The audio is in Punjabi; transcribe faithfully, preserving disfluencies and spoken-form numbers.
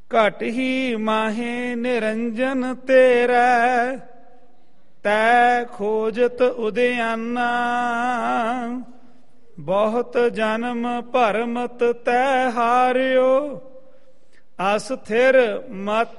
ਘਟ ਹੀ ਮਾਹੇ ਨਿਰੰਜਨ ਤੇਰਾ, ਤੈ ਖੋਜਤ ਉਦਿਆਨਾ। ਬਹੁਤ ਜਨਮ ਭਰਮਤ ਤੈ ਹਾਰਿਓ, ਅਸਥਿਰ ਮਤ